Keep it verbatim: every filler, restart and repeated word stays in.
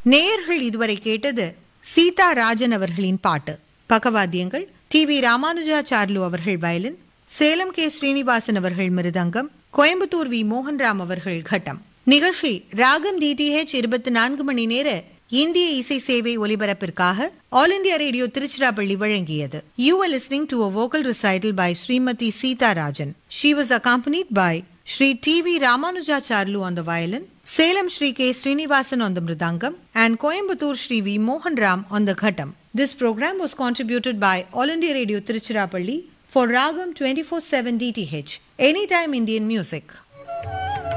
நேயர்கள் இதுவரை கேட்டது சீதா ராஜன் அவர்களின் பாட்டு. பக்கவாத்தியங்கள் டி வி ராமானுஜாச்சார்லு அவர்கள் வயலின், சேலம் கே ஸ்ரீனிவாசன் அவர்கள் மிருதங்கம், கோயம்புத்தூர் வி மோகன்ராம் அவர்கள் கட்டம். நிகழ்ச்சி ராகம் டிடிஹெச் இருபத்தி நான்கு மணி நேர இந்திய இசை சேவை ஒலிபரப்பிற்காக ஆல் இண்டியா ரேடியோ திருச்சிராப்பள்ளி வழங்கியது. You were listening to a vocal recital by Srimati Sita Rajan. She was accompanied by Shri T V Ramanujacharlu on the violin, Salem Shri K Srinivasan on the mridangam, and Coimbatore Shri V Mohan Ram on the ghattam. This program was contributed by All India Radio Tiruchirappalli for Ragam twenty-four seven D T H, Anytime Indian Music.